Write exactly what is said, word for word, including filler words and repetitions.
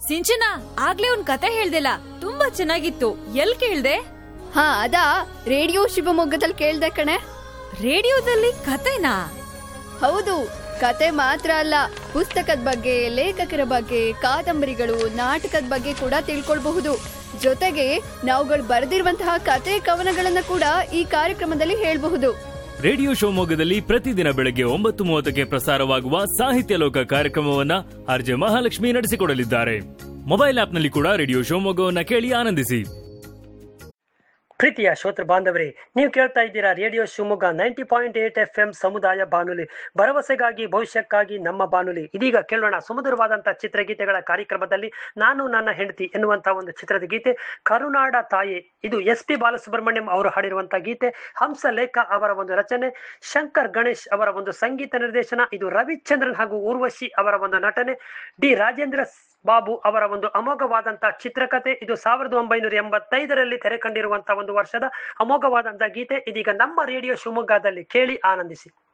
ಸಿಂಚನ, ಆಗ್ಲೇ ಒಂದ್ ಕತೆ ಹೇಳ್ದಿಲ್ಲ, ತುಂಬಾ ಚೆನ್ನಾಗಿತ್ತು. ಎಲ್ ಕೇಳ್ದೆ? ಹಾ ಅದಾ ರೇಡಿಯೋ ಶಿವಮೊಗ್ಗದಲ್ಲಿ ಕೇಳ್ದೆ ಕಣೆ. ರೇಡಿಯೋದಲ್ಲಿ ಕತೆನಾ? ಹೌದು, ಕತೆ ಮಾತ್ರ ಅಲ್ಲ, ಪುಸ್ತಕದ ಬಗ್ಗೆ, ಲೇಖಕರ ಬಗ್ಗೆ, ಕಾದಂಬರಿಗಳು, ನಾಟಕದ ಬಗ್ಗೆ ಕೂಡ ತಿಳ್ಕೊಳ್ಬಹುದು. ಜೊತೆಗೆ ನಾವುಗಳು ಬರೆದಿರುವಂತಹ ಕತೆ ಕವನಗಳನ್ನ ಕೂಡ ಈ ಕಾರ್ಯಕ್ರಮದಲ್ಲಿ ಹೇಳ್ಬಹುದು. ರೇಡಿಯೋ ಶಿವಮೊಗ್ಗದಲ್ಲಿ ಪ್ರತಿದಿನ ಬೆಳಗ್ಗೆ ಒಂಬತ್ತು ಮೂವತ್ತಕ್ಕೆ ಪ್ರಸಾರವಾಗುವ ಸಾಹಿತ್ಯ ಲೋಕ ಕಾರ್ಯಕ್ರಮವನ್ನ ಆರ್ಜೆ ಮಹಾಲಕ್ಷ್ಮಿ ನಡೆಸಿಕೊಡಲಿದ್ದಾರೆ. ಮೊಬೈಲ್ ಆಪ್ನಲ್ಲಿ ಕೂಡ ರೇಡಿಯೋ ಶಿವಮೊಗ್ಗವನ್ನ ಕೇಳಿ ಆನಂದಿಸಿ. ಪ್ರೀತಿಯ ಶ್ರೋತೃ ಬಾಂಧವರೇ, ನೀವು ಕೇಳ್ತಾ ಇದ್ದೀರಾ radio Shivamogga ninety point eight F M ಸಮುದಾಯ ಬಾನುಲಿ, ಭರವಸೆಗಾಗಿ ಭವಿಷ್ಯಕ್ಕಾಗಿ ನಮ್ಮ ಬಾನುಲಿ. ಇದೀಗ ಕೇಳೋಣ ಸುಮಧುರವಾದಂತಹ ಚಿತ್ರಗೀತೆಗಳ ಕಾರ್ಯಕ್ರಮದಲ್ಲಿ ನಾನು ನನ್ನ ಹೆಂಡತಿ ಎನ್ನುವಂತಹ ಒಂದು ಚಿತ್ರದ ಗೀತೆ. ಕರುನಾಡ ತಾಯಿ, ಇದು ಎಸ್ ಪಿ ಬಾಲಸುಬ್ರಹ್ಮಣ್ಯಂ ಅವರು ಹಾಡಿರುವಂತಹ ಗೀತೆ. ಹಂಸಲೇಖ ಅವರ ಒಂದು ರಚನೆ, ಶಂಕರ್ ಗಣೇಶ್ ಅವರ ಒಂದು ಸಂಗೀತ ನಿರ್ದೇಶನ. ಇದು ರವಿಚಂದ್ರನ್ ಹಾಗೂ ಊರ್ವಶಿ ಅವರ ಒಂದು ನಟನೆ, ಡಿ ರಾಜೇಂದ್ರ ಬಾಬು ಅವರ ಒಂದು ಅಮೋಘವಾದಂತಹ ಚಿತ್ರಕಥೆ. ಇದು ಸಾವಿರದ ಒಂಬೈನೂರ ಎಂಬತ್ತೈದರಲ್ಲಿ ತೆರೆ ಕಂಡಿರುವಂತಹ ಒಂದು ವರ್ಷದ ಅಮೋಘವಾದಂತಹ ಗೀತೆ. ಇದೀಗ ನಮ್ಮ ರೇಡಿಯೋ ಶಿವಮೊಗ್ಗದಲ್ಲಿ ಕೇಳಿ ಆನಂದಿಸಿ.